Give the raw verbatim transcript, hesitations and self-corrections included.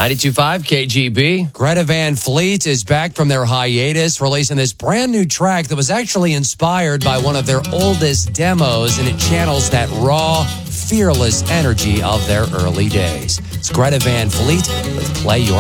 ninety-two point five K G B. Greta Van Fleet is back from their hiatus, releasing this brand new track that was actually inspired by one of their oldest demos, and it channels that raw, fearless energy of their early days. It's Greta Van Fleet with Play Your